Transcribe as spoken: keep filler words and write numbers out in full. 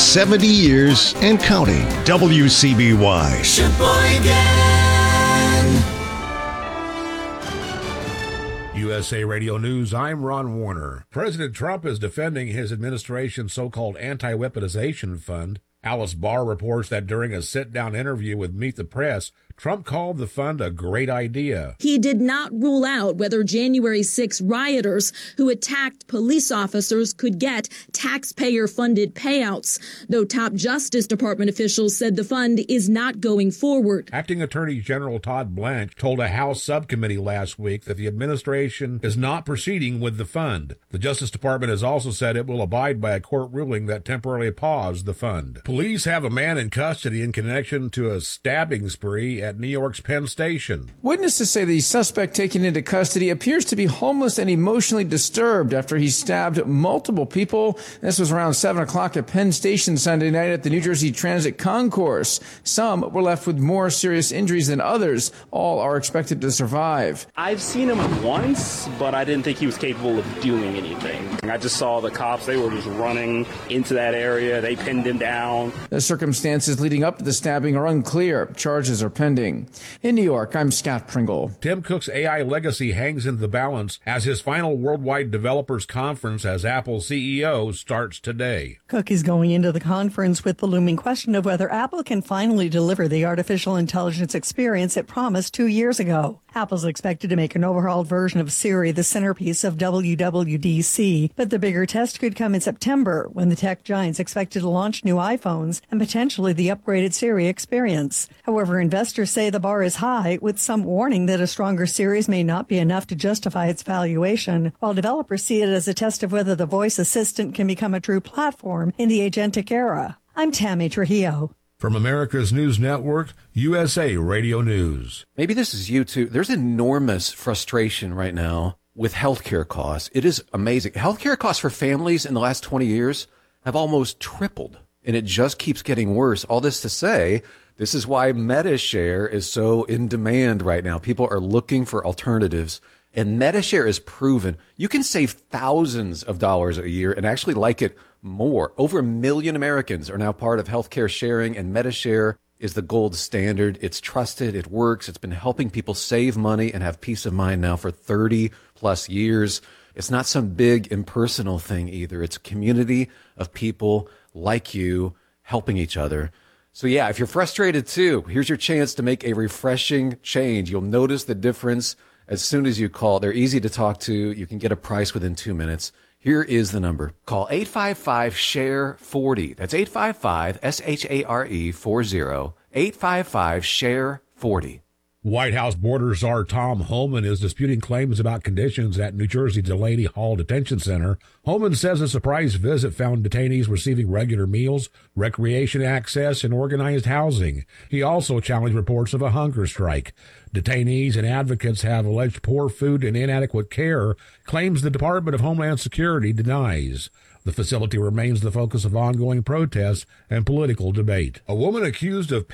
seventy years and counting. W C B Y. U S A Radio News, I'm Ron Warner. President Trump is defending his administration's so-called anti-weaponization fund. Alice Barr reports that during a sit-down interview with Meet the Press, Trump called the fund a great idea. He did not rule out whether January sixth rioters who attacked police officers could get taxpayer-funded payouts, though top Justice Department officials said the fund is not going forward. Acting Attorney General Todd Blanche told a House subcommittee last week that the administration is not proceeding with the fund. The Justice Department has also said it will abide by a court ruling that temporarily paused the fund. Police have a man in custody in connection to a stabbing spree at New York's Penn Station. Witnesses say the suspect taken into custody appears to be homeless and emotionally disturbed after he stabbed multiple people. This was around seven o'clock at Penn Station Sunday night at the New Jersey Transit Concourse. Some were left with more serious injuries than others. All are expected to survive. I've seen him once, but I didn't think he was capable of doing anything. I just saw the cops. They were just running into that area. They pinned him down. The circumstances leading up to the stabbing are unclear. Charges are pending. In New York, I'm Scott Pringle. Tim Cook's A I legacy hangs in the balance as his final worldwide developers conference as Apple C E O starts today. Cook is going into the conference with the looming question of whether Apple can finally deliver the artificial intelligence experience it promised two years ago. Apple's expected to make an overhauled version of Siri the centerpiece of W W D C, but the bigger test could come in September when the tech giant's expected to launch new iPhones and potentially the upgraded Siri experience. However, investors say the bar is high, with some warning that a stronger Siri may not be enough to justify its valuation, while developers see it as a test of whether the voice assistant can become a true platform in the agentic era. I'm Tammy Trujillo. From America's News Network, U S A Radio News. Maybe this is you too. There's enormous frustration right now with healthcare costs. It is amazing. Healthcare costs for families in the last twenty years have almost tripled, and it just keeps getting worse. All this to say, this is why MediShare is so in demand right now. People are looking for alternatives, and MediShare is proven. You can save thousands of dollars a year and actually like it more. Over a million Americans are now part of healthcare sharing, and MediShare is the gold standard. It's trusted. It works. It's been helping people save money and have peace of mind now for thirty plus years. It's not some big impersonal thing either. It's a community of people like you helping each other. So yeah, if you're frustrated too, here's your chance to make a refreshing change. You'll notice the difference as soon as you call. They're easy to talk to. You can get a price within two minutes. Here is the number. Call eight five five, S H A R E, forty. That's eight five five, S H A R E, forty. eight five five, S H A R E, forty. White House border czar Tom Homan is disputing claims about conditions at New Jersey Delaney Hall Detention Center. Homan says a surprise visit found detainees receiving regular meals, recreation access, and organized housing. He also challenged reports of a hunger strike. Detainees and advocates have alleged poor food and inadequate care, claims the Department of Homeland Security denies. The facility remains the focus of ongoing protests and political debate. A woman accused of